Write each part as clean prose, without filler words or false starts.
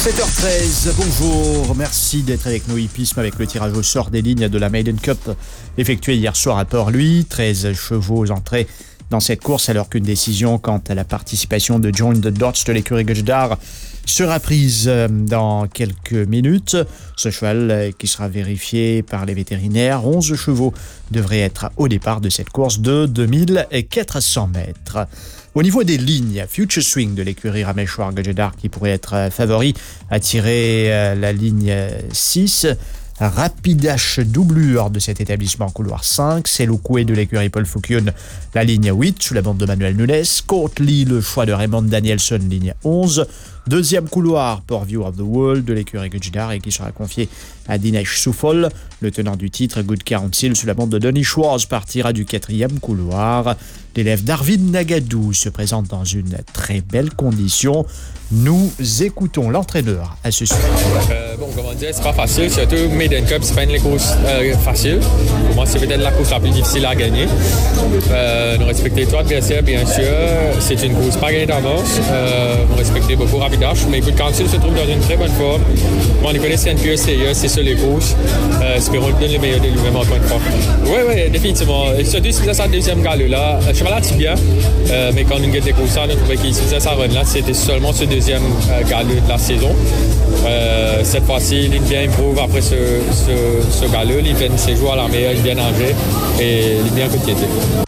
7h13, bonjour, merci d'être avec nous. Hippisme avec le tirage au sort des lignes de la Maiden Cup effectué hier soir à Port-Louis. 13 chevaux entrés dans cette course alors qu'une décision quant à la participation de Join the Dots de l'écurie Gojdar sera prise dans quelques minutes. Ce cheval qui sera vérifié par les vétérinaires, 11 chevaux devraient être au départ de cette course de 2400 mètres. Au niveau des lignes, Future Swing de l'écurie Rameshwar Gojdar qui pourrait être favori a tiré la ligne 6. Rapidash doublure de cet établissement couloir 5, c'est Lokoué de l'écurie Paul Foucune, la ligne 8 sous la bande de Manuel Nunes, Courtly le choix de Raymond Danielson, ligne 11, deuxième couloir Port View of the World de l'écurie Gojdar et qui sera confié à Dinesh Souffol, le tenant du titre Good Council sous la bande de Donny Schwartz partira du quatrième couloir. L'élève Darwin Nagadou se présente dans une très belle condition. Nous écoutons l'entraîneur à ce sujet. Comment dire, c'est pas facile, surtout Maiden Cup, c'est pas une course facile. Pour moi, c'est peut-être la course la plus difficile à gagner. Nous respectons trois adversaires, bien sûr. C'est une course pas gagnée d'avance. Nous respectons beaucoup Rapidash, mais Good Council se trouve dans une très bonne forme. On les connaît, c'est un peu sérieux, c'est sur les courses. Espérons lui donner le meilleur de lui-même encore une fois. Oui, définitivement. Et surtout, si vous avez sa deuxième galop là, le cheval a bien, mais quand on gagne des courses, on trouvait qu'il faisait sa run là, c'était seulement ce deuxième galop de la saison. Cette fois-ci, il bien improuve après ce galop, il fait ses jours à la meilleure, il vient nager et il est bien côté.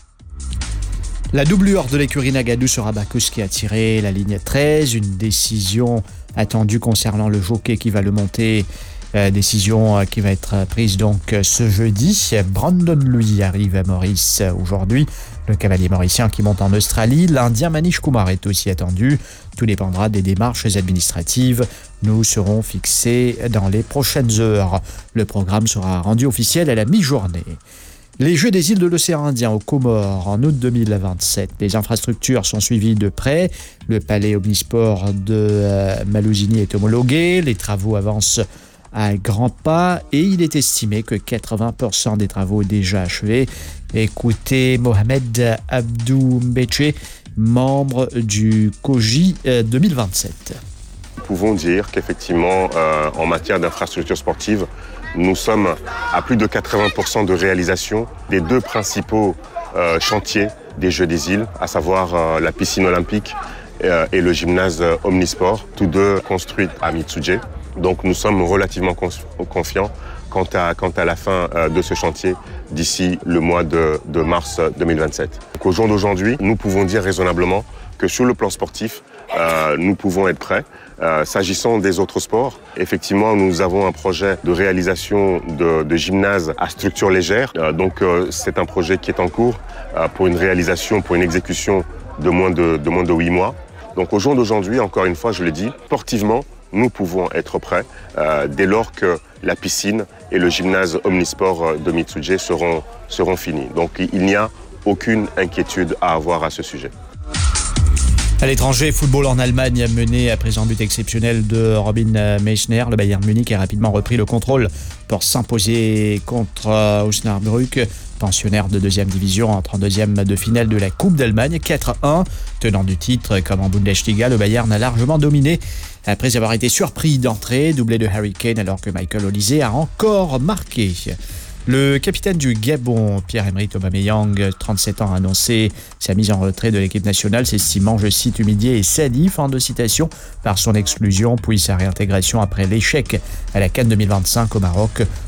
La doublure de l'écurie Nagadou sera Bacchus qui a tiré la ligne 13, une décision attendue concernant le jockey qui va le monter. Décision qui va être prise donc ce jeudi. Brandon Louis arrive à Maurice aujourd'hui. Le cavalier mauricien qui monte en Australie. L'Indien Manish Kumar est aussi attendu. Tout dépendra des démarches administratives. Nous serons fixés dans les prochaines heures. Le programme sera rendu officiel à la mi-journée. Les Jeux des îles de l'océan Indien aux Comores en août 2027. Les infrastructures sont suivies de près. Le palais omnisport de Malouzini est homologué. Les travaux avancent à grands pas et il est estimé que 80% des travaux déjà achevés. Écoutez Mohamed Abdou Mbetche, membre du COJI 2027. Nous pouvons dire qu'effectivement, en matière d'infrastructures sportives, nous sommes à plus de 80% de réalisation des deux principaux chantiers des Jeux des îles, à savoir la piscine olympique et le gymnase omnisport, tous deux construits à Mitsuje. Donc nous sommes relativement confiants quant à la fin de ce chantier d'ici le mois de mars 2027. Donc, au jour d'aujourd'hui, nous pouvons dire raisonnablement que sur le plan sportif, nous pouvons être prêts. S'agissant des autres sports, effectivement, nous avons un projet de réalisation de gymnase à structure légère. C'est un projet qui est en cours pour une réalisation, pour une exécution de moins de 8 mois. Donc au jour d'aujourd'hui, encore une fois, je le dis, sportivement, nous pouvons être prêts dès lors que la piscine et le gymnase omnisport de Mitsuje seront finis. Donc il n'y a aucune inquiétude à avoir à ce sujet. À l'étranger, football en Allemagne mené après un but exceptionnel de Robin Meissner. Le Bayern Munich a rapidement repris le contrôle pour s'imposer contre Osnabrück, pensionnaire de deuxième division en 32e de finale de la Coupe d'Allemagne. 4-1, tenant du titre comme en Bundesliga, le Bayern a largement dominé après avoir été surpris d'entrée, doublé de Harry Kane alors que Michael Olise a encore marqué. Le capitaine du Gabon, Pierre-Emerick Aubameyang, 37 ans, a annoncé sa mise en retrait de l'équipe nationale, s'estimant, je cite, humilié et sali, fin de citation, par son exclusion, puis sa réintégration après l'échec à la CAN 2025 au Maroc.